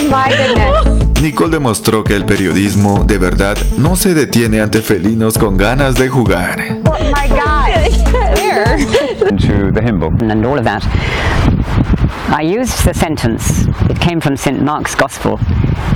My goodness. Nicole demostró que el periodismo, de verdad, no se detiene ante felinos con ganas de jugar. Oh my God. Where? To the hymn book. And all of that. I used the sentence, it came from St. Mark's Gospel,